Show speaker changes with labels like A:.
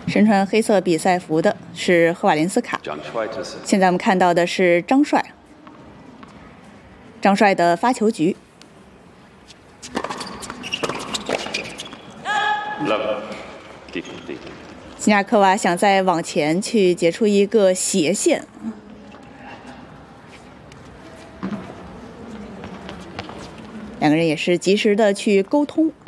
A: 身穿黑色比赛服的是赫瓦林斯卡。现在我们看到的是张帅。张帅的发球局。辛亚科娃想再往前去截出一个斜线。两个人也是及时的去沟通。